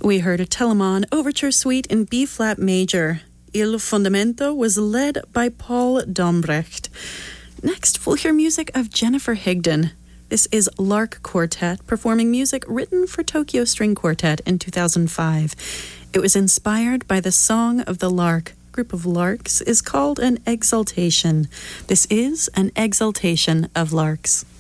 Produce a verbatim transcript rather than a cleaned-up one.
We heard a Telemann Overture Suite in B-flat major. Il Fondamento was led by Paul Dombrecht. Next, we'll hear music of Jennifer Higdon. This is Lark Quartet, performing music written for Tokyo String Quartet in two thousand five. It was inspired by the Song of the Lark. A group of larks is called an exaltation. This is an exaltation of larks.